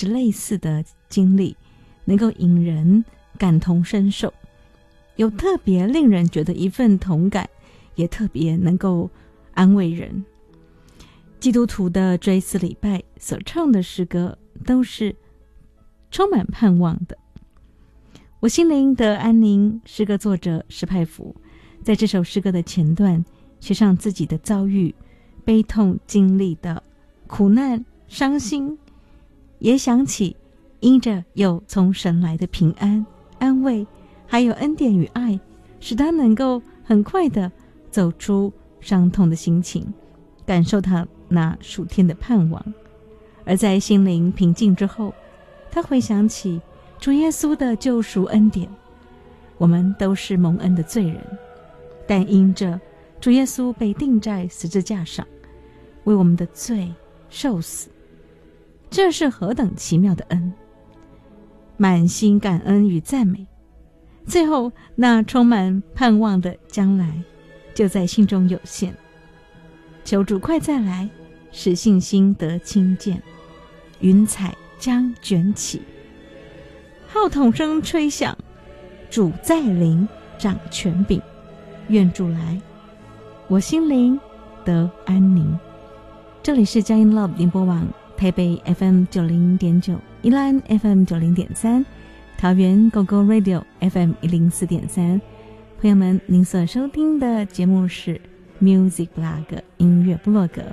是类似的经历，能够引人感同身受，有特别令人觉得一份同感，也特别能够安慰人。基督徒的追思礼拜所唱的诗歌都是充满盼望的。我心灵的安宁诗歌作者史派福在这首诗歌的前段写上自己的遭遇，悲痛经历的苦难伤心，也想起因着有从神来的平安安慰，还有恩典与爱，使他能够很快的走出伤痛的心情，感受他那属天的盼望。而在心灵平静之后，他回想起主耶稣的救赎恩典。我们都是蒙恩的罪人，但因着主耶稣被钉在十字架上，为我们的罪受死，这是何等奇妙的恩！满心感恩与赞美，最后那充满盼望的将来就在心中有现。求主快再来，使信心得轻见，云彩将卷起，号筒声吹响，主在临，掌权柄，愿主来，我心灵得安宁。这里是佳音 Love 联播网，台北 FM 90.9，宜兰 FM 90.3，桃园 GoGo Radio FM 104.3。朋友们，您所收听的节目是 Music Blog 音乐部落格。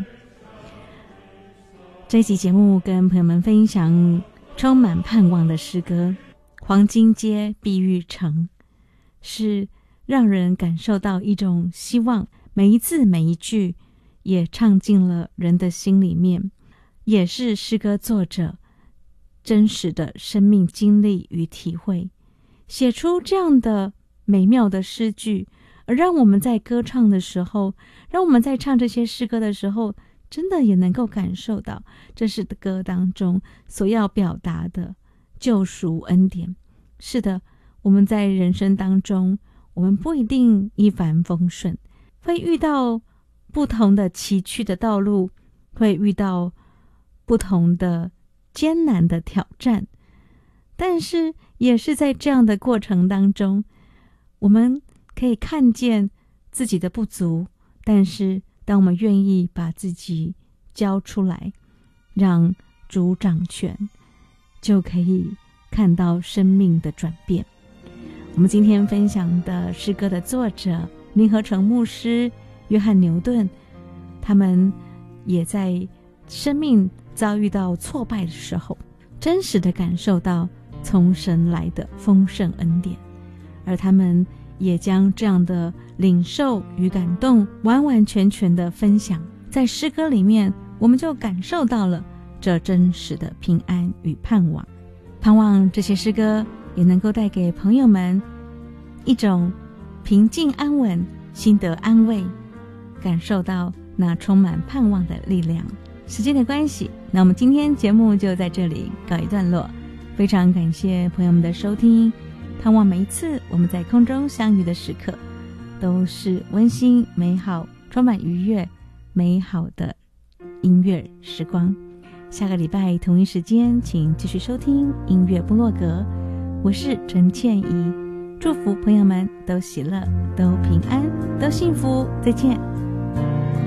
这一集节目跟朋友们分享充满盼望的诗歌《黄金街碧玉城》，是让人感受到一种希望，每一字每一句也唱进了人的心里面，也是诗歌作者真实的生命经历与体会，写出这样的美妙的诗句，而让我们在歌唱的时候，让我们在唱这些诗歌的时候，真的也能够感受到这是歌当中所要表达的救赎恩典。是的，我们在人生当中，我们不一定一帆风顺，会遇到不同的崎岖的道路，会遇到不同的艰难的挑战，但是也是在这样的过程当中，我们可以看见自己的不足，但是当我们愿意把自己交出来，让主掌权，就可以看到生命的转变。我们今天分享的诗歌的作者林合成牧师、约翰牛顿，他们也在生命遭遇到挫败的时候，真实的感受到从神来的丰盛恩典，而他们也将这样的领受与感动完完全全的分享在诗歌里面，我们就感受到了这真实的平安与盼望。盼望这些诗歌也能够带给朋友们一种平静安稳、心得安慰，感受到那充满盼望的力量。时间的关系，那我们今天节目就在这里告一段落，非常感谢朋友们的收听，盼望每一次我们在空中相遇的时刻都是温馨美好、充满愉悦美好的音乐时光。下个礼拜同一时间请继续收听音乐部落格，我是陈倩怡，祝福朋友们都喜乐、都平安、都幸福，再见。